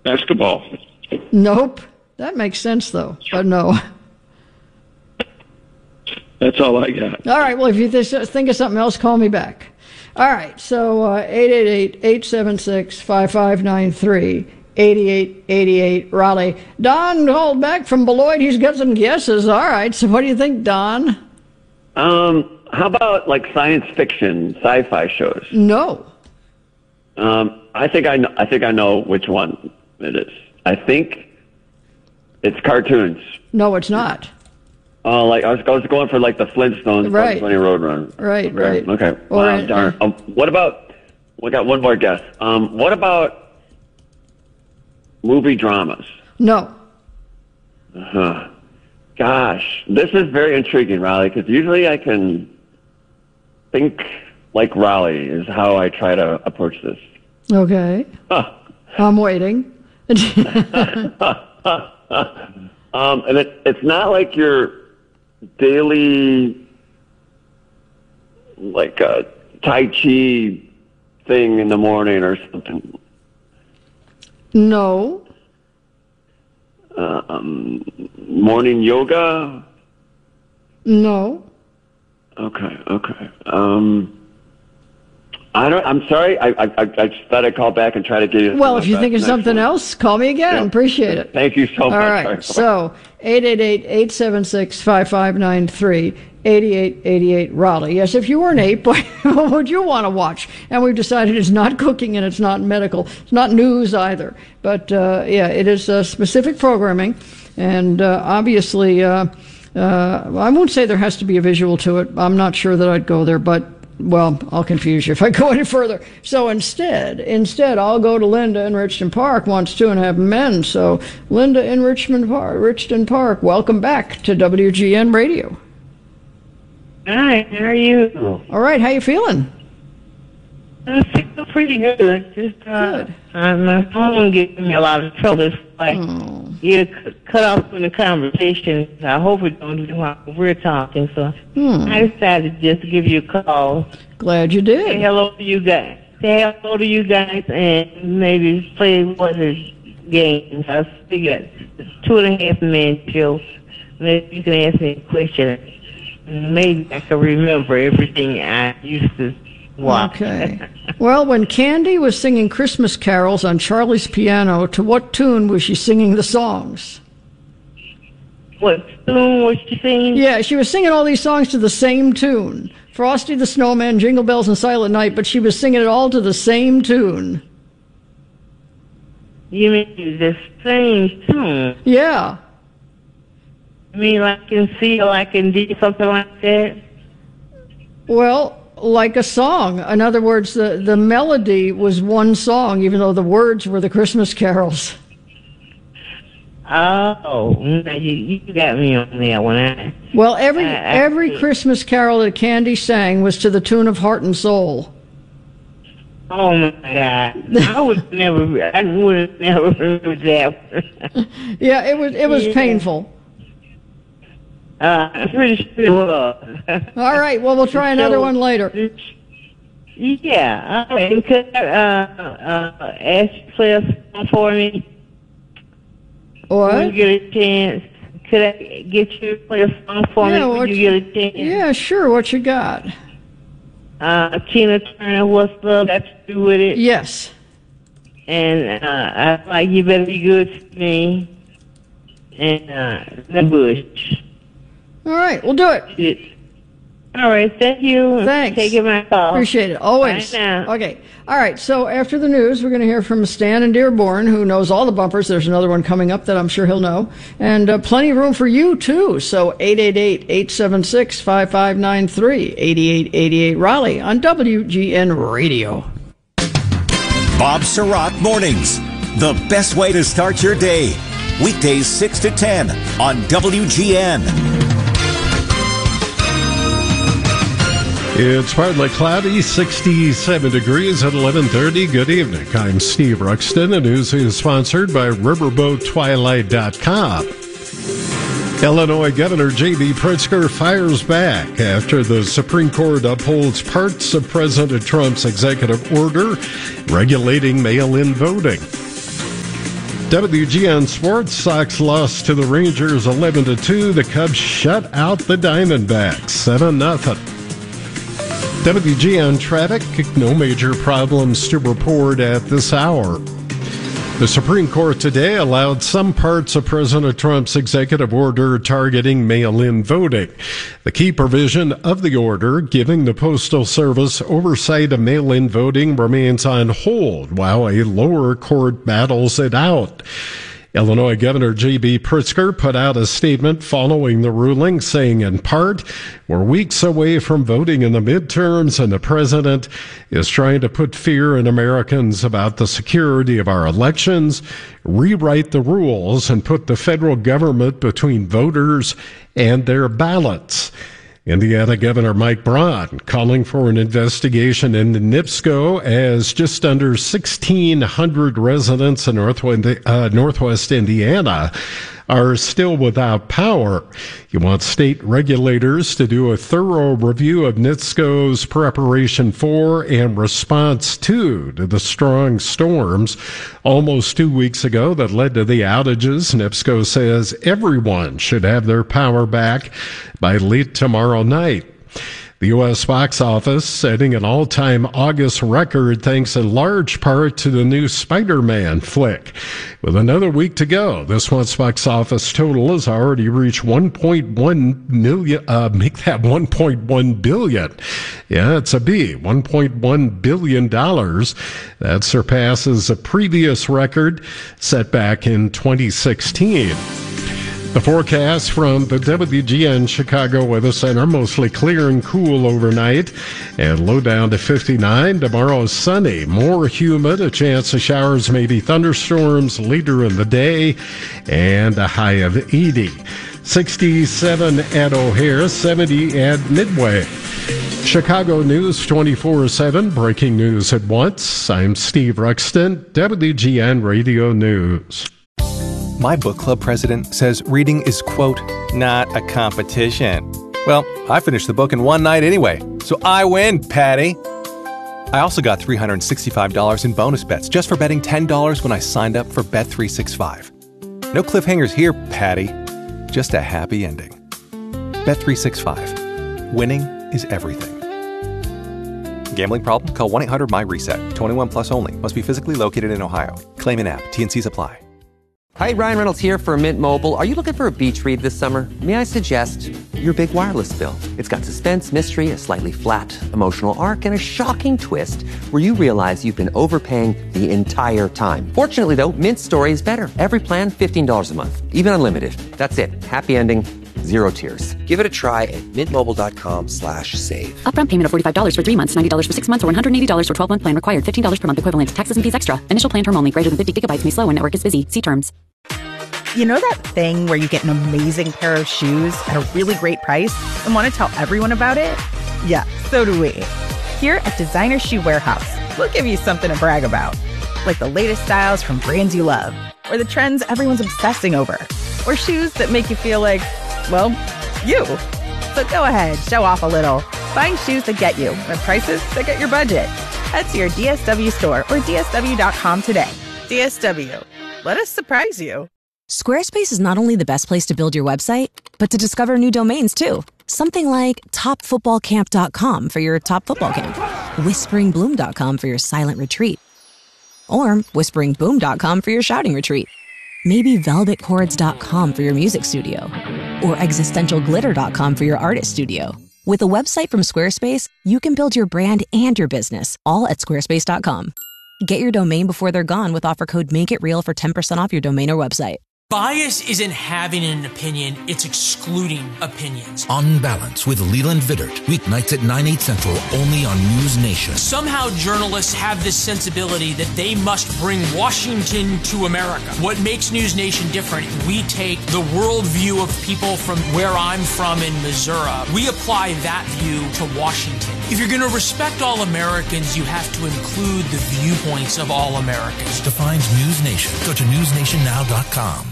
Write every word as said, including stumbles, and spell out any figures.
Basketball. Nope. That makes sense, though, but no. That's all I got. All right, well, if you th- think of something else, call me back. All right, so uh, eight eight eight, eight seven six, five five nine three, eight eight eight eight, Raleigh. Don called back from Beloit. He's got some guesses. All right, so what do you think, Don? Um, how about, like, science fiction, sci-fi shows? No. Um, I think I know, I think I know which one it is. I think it's cartoons. No, it's not. Oh, uh, like I was, I was going for like the Flintstones, right? Funny Roadrunner. Right, okay. right. Okay. Or, Wow, darn. Um, what about? We got one more guess. Um, what about movie dramas? No. Uh-huh. Gosh, this is very intriguing, Raleigh, because usually I can think like Raleigh is how I try to approach this. Okay. Huh. I'm waiting. um, and it, it's not like your daily, like a Tai Chi thing in the morning or something. No. Uh, um, morning yoga? No. Okay, okay. Um, I don't. I'm sorry. I I I just thought I'd call back and try to get you. Well, if you think of something else, call me again. Yeah. Appreciate it. Thank you so All much. All right. So eight eight eight, eight seven six, five five nine three, eight eight eight eight, Raleigh. Yes, if you were an ape, what would you want to watch? And we've decided it's not cooking and it's not medical. It's not news either. But uh, yeah, it is uh, specific programming, and uh, obviously, uh, uh, I won't say there has to be a visual to it. I'm not sure that I'd go there, but. Well, I'll confuse you if I go any further. So instead, instead, I'll go to Linda in Richmond Park, wants two and a half men. So Linda in Richmond Park, Richmond Park, welcome back to W G N Radio. Hi, how are you? All right, how you feeling? I feel pretty good. Just uh, Good. Uh, my phone gives me a lot of trouble. It's like Oh. you c- cut off from the conversation. I hope it don't do while we're talking. So Hmm. I decided just to give you a call. Glad you Say did. hello to you guys. Say hello to you guys and maybe play one of the games. I figured two and a half men show. Maybe you can ask me a question. Maybe I can remember everything I used to watch. Okay. Well, when Candy was singing Christmas carols on Charlie's piano, to what tune was she singing the songs? What tune was she singing? Yeah, she was singing all these songs to the same tune. Frosty the Snowman, Jingle Bells, and Silent Night, but she was singing it all to the same tune. You mean the same tune? Yeah. You mean like in C or like in D, something like that? Well, like a song. In other words, the, the melody was one song, even though the words were the Christmas carols. Oh, now you, you got me on that one. I, Well, every I- I- every Christmas carol that Candy sang was to the tune of Heart and Soul. oh my God! I would never. I would have never remembered that. Yeah, it was it was Yeah. painful. Uh, I'm pretty sure it was. All right, well, we'll try another So- one later. Yeah. All right. Could I uh, uh, ask you to play a song for me? When you What? get a chance, could I get you to play a song for Yeah, me when what you you- get a chance? Yeah, sure. What you got? Uh, Tina Turner, What's Love Got to Do With It? Yes. And uh, I like You Better Be Good to Me. And uh, The Bush. All right, we'll do it. It. All right, thank you. Thanks. For taking my call. Appreciate it. Always. Bye now. Okay. All right. So after the news, we're going to hear from Stan in Dearborn, who knows all the bumpers. There's another one coming up that I'm sure he'll know. And uh, plenty of room for you, too. So eight eight eight, eight seven six, five five nine three, eight eight eight eight, Raleigh on W G N Radio. Bob Surratt Mornings. The best way to start your day. Weekdays six to ten on W G N. It's partly cloudy, sixty-seven degrees at eleven thirty. Good evening. I'm Steve Ruxton. The news is sponsored by riverboat twilight dot com. Illinois Governor J B. Pritzker fires back after the Supreme Court upholds parts of President Trump's executive order regulating mail-in voting. W G N Sports, Sox lost to the Rangers eleven to two. The Cubs shut out the Diamondbacks seven nothing. W G N traffic, no major problems to report at this hour. The Supreme Court today allowed some parts of President Trump's executive order targeting mail-in voting. The key provision of the order, giving the Postal Service oversight of mail-in voting, remains on hold while a lower court battles it out. Illinois Governor J B Pritzker put out a statement following the ruling, saying in part, "We're weeks away from voting in the midterms, and the president is trying to put fear in Americans about the security of our elections, rewrite the rules, and put the federal government between voters and their ballots." Indiana Governor Mike Braun calling for an investigation into NIPSCO, as just under sixteen hundred residents in Northwest, uh, Northwest Indiana are still without power. He wants state regulators to do a thorough review of NIPSCO's preparation for and response to, to the strong storms almost two weeks ago that led to the outages. NIPSCO says everyone should have their power back by late tomorrow night. The U S box office setting an all-time August record thanks in large part to the new Spider-Man flick. With another week to go, this month's box office total has already reached one point one million, uh, make that one point one billion. Yeah, it's a B, one point one billion dollars. That surpasses a previous record set back in twenty sixteen. The forecast from the W G N Chicago Weather Center, mostly clear and cool overnight and low down to fifty-nine. Tomorrow sunny, more humid, a chance of showers, maybe thunderstorms later in the day, and a high of eighty. sixty-seven at O'Hare, seventy at Midway. Chicago News twenty-four seven, breaking news at once. I'm Steve Ruxton, W G N Radio News. My book club president says reading is, quote, not a competition. Well, I finished the book in one night anyway, so I win, Patty. I also got three hundred sixty-five dollars in bonus bets just for betting ten dollars when I signed up for Bet three sixty-five. No cliffhangers here, Patty. Just a happy ending. Bet three sixty-five. Winning is everything. Gambling problem? Call one eight hundred M Y RESET. twenty-one plus only. Must be physically located in Ohio. Claim in app. T and C's apply. Hi, Ryan Reynolds here for Mint Mobile. Are you looking for a beach read this summer? May I suggest your big wireless bill? It's got suspense, mystery, a slightly flat, emotional arc, and a shocking twist where you realize you've been overpaying the entire time. Fortunately, though, Mint's story is better. Every plan, fifteen dollars a month. Even unlimited. That's it. Happy ending. Zero tears. Give it a try at mintmobile.com slash save. Upfront payment of forty-five dollars for three months, ninety dollars for six months, or one hundred eighty dollars for twelve-month plan required. fifteen dollars per month equivalent. Taxes and fees extra. Initial plan term only. Greater than fifty gigabytes may slow when network is busy. See terms. You know that thing where you get an amazing pair of shoes at a really great price and want to tell everyone about it? Yeah, so do we. Here at Designer Shoe Warehouse, we'll give you something to brag about. Like the latest styles from brands you love, or the trends everyone's obsessing over, or shoes that make you feel like, well, you. So go ahead, show off a little. Find shoes that get you at prices that get your budget. Head to your D S W store or D S W dot com today. D S W. Let us surprise you. Squarespace is not only the best place to build your website, but to discover new domains too. Something like top football camp dot com for your top football camp, whispering bloom dot com for your silent retreat, or whispering boom dot com for your shouting retreat. Maybe velvet chords dot com for your music studio, or existential glitter dot com for your artist studio. With a website from Squarespace, you can build your brand and your business all at squarespace dot com. Get your domain before they're gone with offer code MAKEITREAL for ten percent off your domain or website. Bias isn't having an opinion, it's excluding opinions. On Balance with Leland Vittert, weeknights at nine, eight central, only on News Nation. Somehow journalists have this sensibility that they must bring Washington to America. What makes News Nation different, we take the worldview of people from where I'm from in Missouri. We apply that view to Washington. If you're going to respect all Americans, you have to include the viewpoints of all Americans. To find News Nation, go to news nation now dot com.